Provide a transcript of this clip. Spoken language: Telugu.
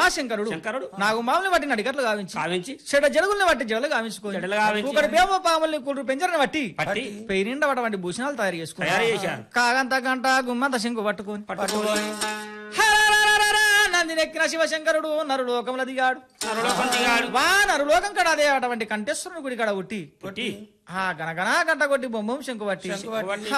శంకరుడు శంకరుడు నాకు మామూలు బట్టి నడిగట్లు గావించి చెడ జరుగుల్ని బట్టి జడలు గావించుకోని ఒకటి బేమ పాముల్ని కుళ్ళు పెంజరని బట్టి పెయినిండ అటువంటి భూషణాలు తయారు చేసుకున్నారు కాగంత గంట గుమ్మంత శంకు పట్టుకొని నందినెక్కిన శివశంకరుడు నరులోకముల దిగాడు వా నరులోకం కడ అదే అటువంటి కంఠేశ్వరుని గుడి కడ ఉట్టి ఆ గనగనా గంట కొట్టి బొమ్మం శంకు పట్టి